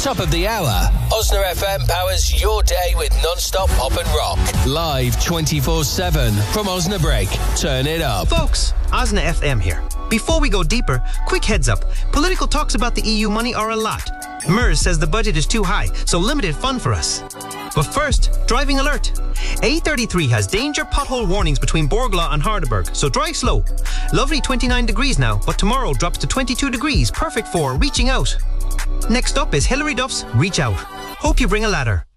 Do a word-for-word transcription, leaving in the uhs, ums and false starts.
Top of the hour. Osna F M powers your day with non-stop pop and rock. Live twenty-four seven from Osnabrück. Turn it up. Folks, Osna F M here. Before we go deeper, quick heads up. Political talks about the E U money are a lot. MERS says the budget is too high, so limited fun for us. But first, driving alert. A thirty-three has danger pothole warnings between Borgla and Hardeberg, so drive slow. Lovely twenty-nine degrees now, but tomorrow drops to twenty-two degrees, perfect for reaching out. Next up is Hilary Duff's Reach Out. Hope you bring a ladder.